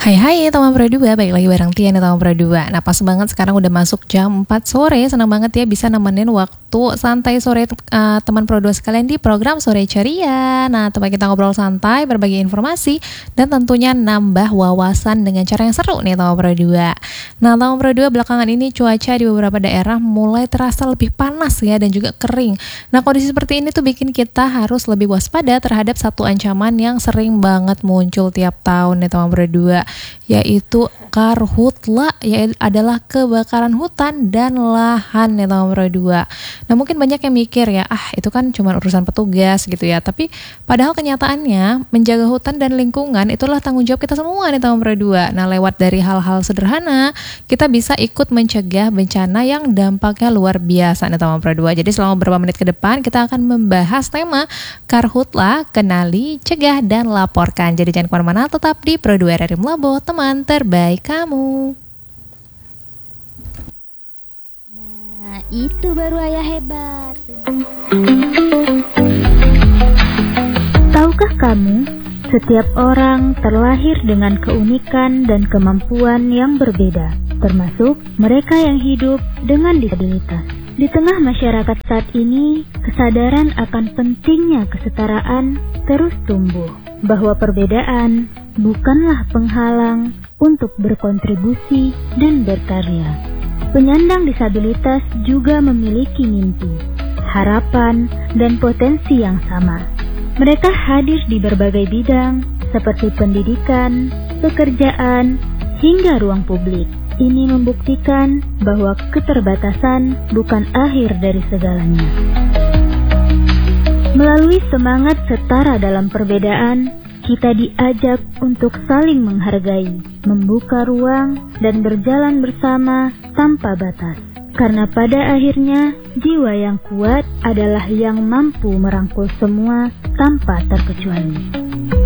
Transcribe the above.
Hai teman Pro 2, balik lagi bareng Tia nih teman Pro 2. Nah pas banget sekarang udah masuk jam 4 sore. Senang banget ya bisa nemenin waktu santai sore teman Pro 2 sekalian di program Sore Ceria. Nah tempat kita ngobrol santai, berbagi informasi, dan tentunya nambah wawasan dengan cara yang seru nih teman Pro 2. Nah teman Pro 2, belakangan ini cuaca di beberapa daerah mulai terasa lebih panas ya, dan juga kering. Nah kondisi seperti ini tuh bikin kita harus lebih waspada terhadap satu ancaman yang sering banget muncul tiap tahun nih teman Pro 2, yaitu karhutla, yaitu adalah kebakaran hutan dan lahan ya teman Pro 2. Nah mungkin banyak yang mikir ya, itu kan cuma urusan petugas gitu ya, tapi padahal kenyataannya menjaga hutan dan lingkungan itulah tanggung jawab kita semua nih teman Pro 2. Nah lewat dari hal-hal sederhana kita bisa ikut mencegah bencana yang dampaknya luar biasa nih teman Pro 2. Jadi selama beberapa menit ke depan kita akan membahas tema karhutla, kenali, cegah, dan laporkan. Jadi jangan kemana-mana, tetap di Pro 2 RRI Mlabo, teman terbaik kamu. Nah, itu baru ayah hebat. Tahukah kamu, setiap orang terlahir dengan keunikan dan kemampuan yang berbeda, termasuk mereka yang hidup dengan disabilitas. Di tengah masyarakat saat ini, kesadaran akan pentingnya kesetaraan terus tumbuh, bahwa perbedaan bukanlah penghalang untuk berkontribusi dan berkarya. Penyandang disabilitas juga memiliki mimpi, harapan, dan potensi yang sama. Mereka hadir di berbagai bidang seperti pendidikan, pekerjaan, hingga ruang publik. Ini membuktikan bahwa keterbatasan bukan akhir dari segalanya. Melalui semangat setara dalam perbedaan, kita diajak untuk saling menghargai, membuka ruang, dan berjalan bersama tanpa batas. Karena pada akhirnya, jiwa yang kuat adalah yang mampu merangkul semua tanpa terkecuali.